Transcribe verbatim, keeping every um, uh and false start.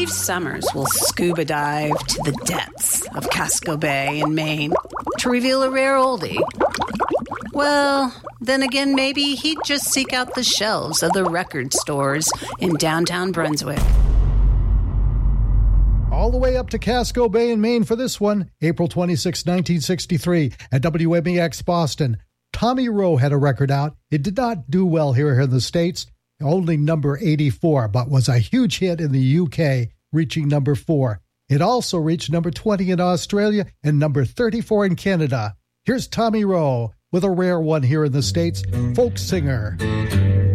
Steve Summers will scuba dive to the depths of Casco Bay in Maine to reveal a rare oldie. Well, then again, maybe he'd just seek out the shelves of the record stores in downtown Brunswick. All the way up to Casco Bay in Maine for this one, April twenty-sixth, nineteen sixty-three, at W M E X Boston. Tommy Roe had a record out. It did not do well here in the States, only number eighty-four, but was a huge hit in the U K, reaching number four. It also reached number twenty in Australia and number thirty-four in Canada. Here's Tommy Roe with a rare one here in the States, Folk Singer.